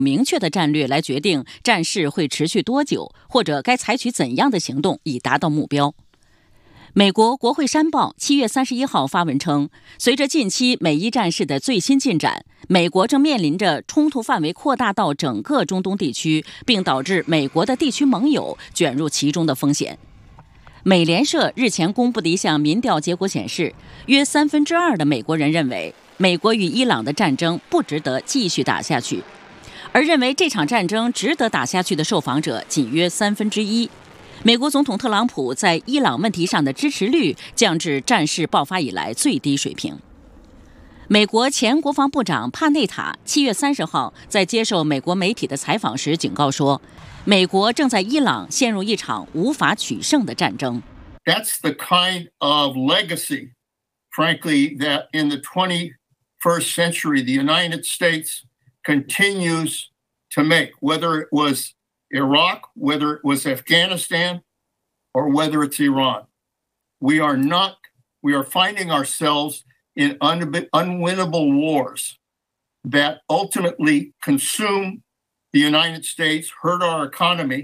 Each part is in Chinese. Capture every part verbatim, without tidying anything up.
明确的战略来决定战事会持续多久，或者该采取怎样的行动以达到目标。美国国会山报七月三十一号发文称，随着近期美伊战事的最新进展，美国正面临着冲突范围扩大到整个中东地区，并导致美国的地区盟友卷入其中的风险。美联社日前公布的一项民调结果显示，约三分之二的美国人认为美国与伊朗的战争不值得继续打下去，而认为这场战争值得打下去的受访者仅约三分之一。美国总统特朗普在伊朗问题上的支持率降至战事爆发以来最低水平。美国前国防部长帕内塔七月三十号在接受美国媒体的采访时警告说，美国正在伊朗陷入一场无法取胜的战争。 That's the kind of legacy, frankly, that in the twenty-first century the United States continues to make, whether it was Iraq, whether it was Afghanistan, or whether it's Iran. We are not, we are finding ourselves in un- unwinnable wars that ultimately consume the United States, hurt our economy.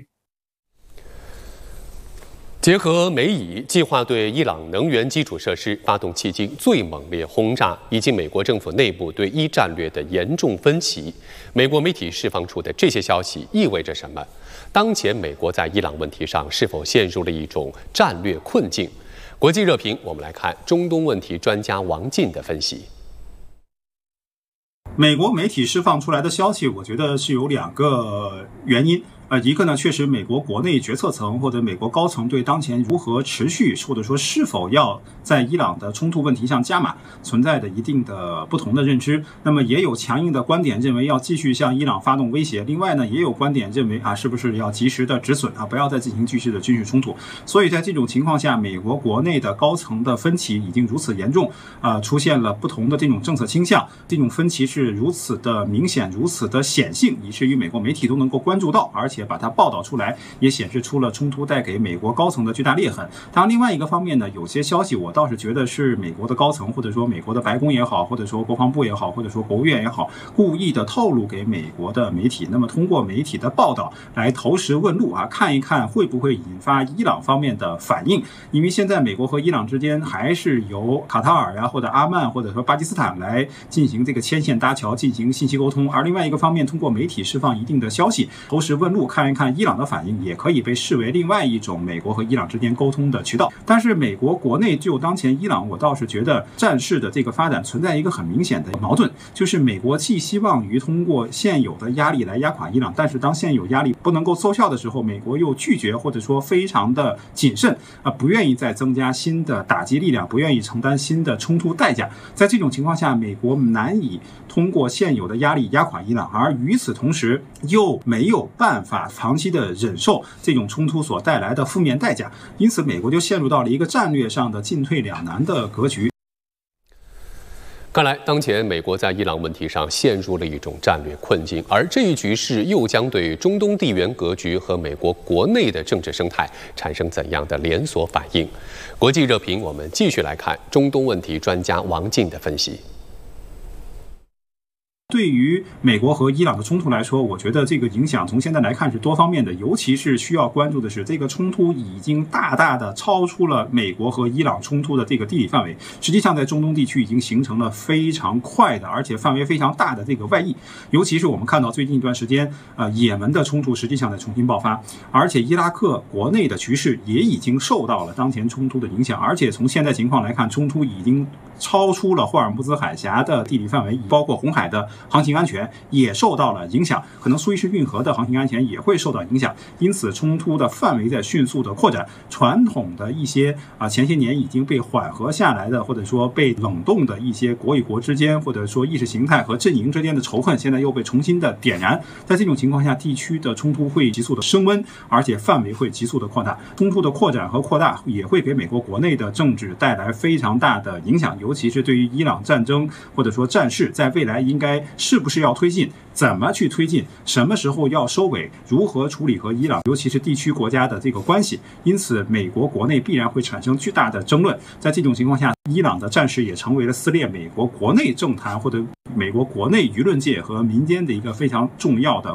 结合美以计划对伊朗能源基础设施发动迄今最猛烈轰炸，以及美国政府内部对伊战略的严重分歧，美国媒体释放出的这些消息意味着什么？当前美国在伊朗问题上是否陷入了一种战略困境？国际热评，我们来看中东问题专家王进的分析。 美国媒体释放出来的消息，我觉得是有两个原因。呃，一个呢，确实美国国内决策层或者美国高层对当前如何持续或者说是否要在伊朗的冲突问题上加码，存在的一定的不同的认知。那么也有强硬的观点认为要继续向伊朗发动威胁，另外呢，也有观点认为啊，是不是要及时的止损啊，不要再进行继续的军事冲突。所以在这种情况下，美国国内的高层的分歧已经如此严重，啊、呃，出现了不同的这种政策倾向，这种分歧是如此的明显，如此的显性，以至于美国媒体都能够关注到，而且把它报道出来，也显示出了冲突带给美国高层的巨大裂痕。当然，另外一个方面呢，有些消息我倒是觉得是美国的高层，或者说美国的白宫也好，或者说国防部也好，或者说国务院也好，故意的透露给美国的媒体，那么通过媒体的报道来投石问路啊，看一看会不会引发伊朗方面的反应。因为现在美国和伊朗之间还是由卡塔尔呀，或者阿曼，或者说巴基斯坦来进行这个牵线搭桥，进行信息沟通。而另外一个方面，通过媒体释放一定的消息，投石问路，看一看伊朗的反应，也可以被视为另外一种美国和伊朗之间沟通的渠道。但是美国国内就当前伊朗，我倒是觉得战事的这个发展存在一个很明显的矛盾，就是美国既希望于通过现有的压力来压垮伊朗，但是当现有压力不能够奏效的时候，美国又拒绝或者说非常的谨慎啊，不愿意再增加新的打击力量，不愿意承担新的冲突代价。在这种情况下，美国难以通过现有的压力压垮伊朗，而与此同时又没有办法长期的忍受这种冲突所带来的负面代价，因此美国就陷入到了一个战略上的进退两难的格局。 看来，当前美国在伊朗问题上陷入了一种战略困境，而这一局势又将对中东地缘格局和美国国内的政治生态产生怎样的连锁反应？国际热评，我们继续来看中东问题专家王进的分析。 对于美国和伊朗的冲突来说，我觉得这个影响从现在来看是多方面的，尤其是需要关注的是，这个冲突已经大大的超出了美国和伊朗冲突的这个地理范围，实际上在中东地区已经形成了非常快的，而且范围非常大的这个外溢。尤其是我们看到最近一段时间，呃，也门的冲突实际上在重新爆发，而且伊拉克国内的局势也已经受到了当前冲突的影响，而且从现在情况来看，冲突已经超出了霍尔木兹海峡的地理范围，包括红海的航行安全也受到了影响，可能苏伊士运河的航行安全也会受到影响，因此冲突的范围在迅速的扩展。传统的一些啊前些年已经被缓和下来的，或者说被冷冻的一些国与国之间，或者说意识形态和阵营之间的仇恨，现在又被重新的点燃。在这种情况下，地区的冲突会急速的升温，而且范围会急速的扩大。冲突的扩展和扩大也会给美国国内的政治带来非常大的影响，尤其是对于伊朗战争或者说战事，在未来应该是不是要推进，怎么去推进，什么时候要收尾，如何处理和伊朗尤其是地区国家的这个关系。因此美国国内必然会产生巨大的争论。在这种情况下，伊朗的战事也成为了撕裂美国国内政坛或者美国国内舆论界和民间的一个非常重要的